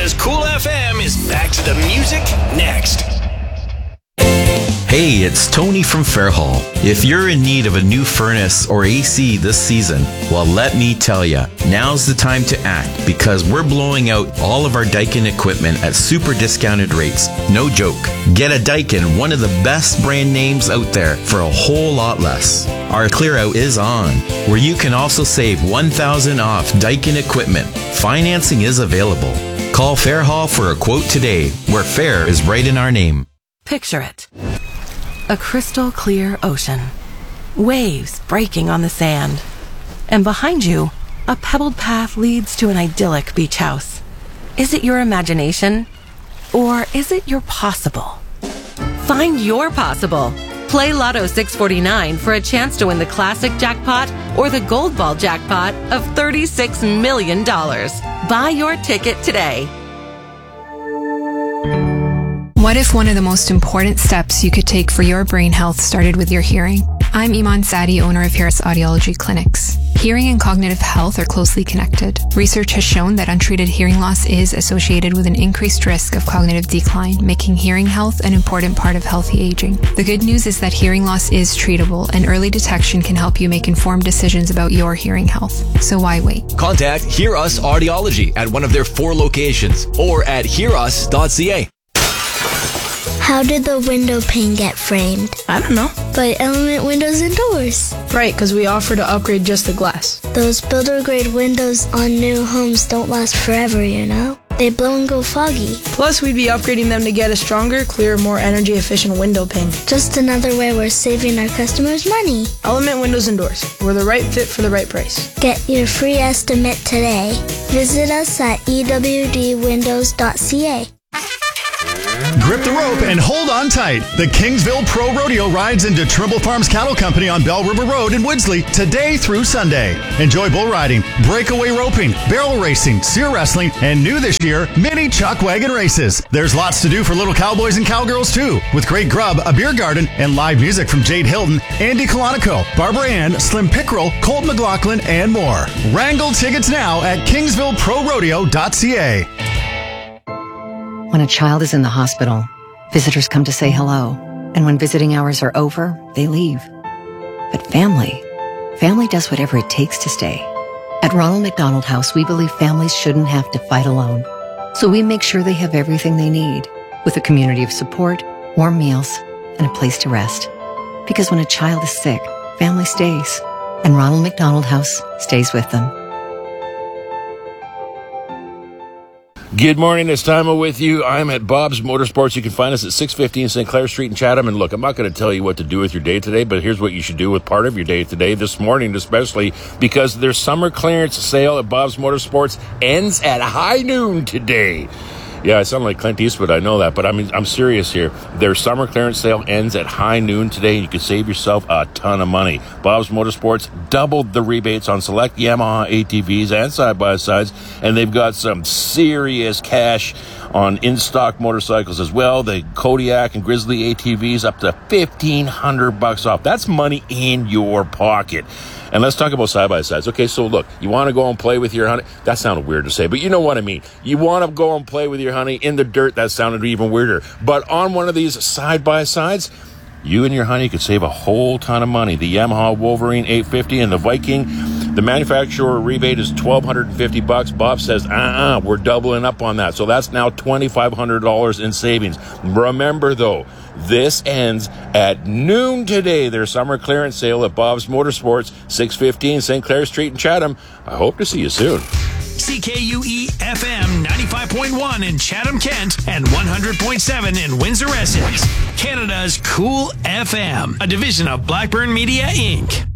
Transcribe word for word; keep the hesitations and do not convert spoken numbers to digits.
Canada's Cool F M is back to the music next. Hey, it's Tony from Fairhall. If you're in need of a new furnace or A C this season, well, let me tell ya, now's the time to act because we're blowing out all of our Daikin equipment at super discounted rates. No joke. Get a Daikin, one of the best brand names out there, for a whole lot less. Our clear out is on, where you can also save one thousand dollars off Daikin equipment. Financing is available. Call Fairhall for a quote today, where fair is right in our name. Picture it. A crystal clear ocean. Waves breaking on the sand. And behind you, a pebbled path leads to an idyllic beach house. Is it your imagination? Or is it your possible? Find your possible. Play Lotto six forty-nine for a chance to win the classic jackpot or the gold ball jackpot of thirty-six million dollars. Buy your ticket today. What if one of the most important steps you could take for your brain health started with your hearing? I'm Iman Sadi, owner of Harris Audiology Clinics. Hearing and cognitive health are closely connected. Research has shown that untreated hearing loss is associated with an increased risk of cognitive decline, making hearing health an important part of healthy aging. The good news is that hearing loss is treatable, and early detection can help you make informed decisions about your hearing health. So why wait? Contact Hear Us Audiology at one of their four locations or at hear us dot c a. How did the window pane get framed? I don't know. By Element Windows and Doors. Right, because we offer to upgrade just the glass. Those builder-grade windows on new homes don't last forever, you know? They blow and go foggy. Plus, we'd be upgrading them to get a stronger, clearer, more energy-efficient window pane. Just another way we're saving our customers money. Element Windows and Doors. We're the right fit for the right price. Get your free estimate today. Visit us at e w d windows dot c a. Grip the rope and hold on tight. The Kingsville Pro Rodeo rides into Trimble Farms Cattle Company on Bell River Road in Woodsley today through Sunday. Enjoy bull riding, breakaway roping, barrel racing, steer wrestling, and new this year, mini chuck wagon races. There's lots to do for little cowboys and cowgirls too, with great grub, a beer garden, and live music from Jade Hilton, Andy Colonico, Barbara Ann, Slim Pickrell, Colt McLaughlin, and more. Wrangle tickets now at kingsville pro rodeo dot c a. When a child is in the hospital, visitors come to say hello. And when visiting hours are over, they leave. But family, family does whatever it takes to stay. At Ronald McDonald House, we believe families shouldn't have to fight alone. So we make sure they have everything they need, with a community of support, warm meals, and a place to rest. Because when a child is sick, family stays. And Ronald McDonald House stays with them. Good morning, it's Timo with you. I'm at Bob's Motorsports. You can find us at six fifteen Saint Clair Street in Chatham. And look, I'm not going to tell you what to do with your day today, but here's what you should do with part of your day today, this morning especially, because their summer clearance sale at Bob's Motorsports ends at high noon today. Yeah, I sound like Clint Eastwood, I know that, but I mean, I'm serious here. Their summer clearance sale ends at high noon today, and you can save yourself a ton of money. Bob's Motorsports doubled the rebates on select Yamaha A T Vs and side-by-sides, and they've got some serious cash on in-stock motorcycles as well. The Kodiak and Grizzly A T Vs up to fifteen hundred bucks off. That's money in your pocket. And let's talk about side-by-sides. Okay, so look, you want to go and play with your honey? That sounded weird to say, but you know what I mean. You want to go and play with your honey in the dirt? That sounded even weirder. But on one of these side-by-sides, you and your honey could save a whole ton of money. The Yamaha Wolverine eight fifty and the Viking, the manufacturer rebate is twelve fifty bucks. Bob says, uh-uh, we're doubling up on that. So that's now twenty-five hundred dollars in savings. Remember, though, this ends at noon today. Their summer clearance sale at Bob's Motorsports, six fifteen Saint Clair Street in Chatham. I hope to see you soon. C K U E F M ninety-five point one in Chatham, Kent, and one hundred point seven in Windsor, Essex. Canada's Cool F M, a division of Blackburn Media, Incorporated.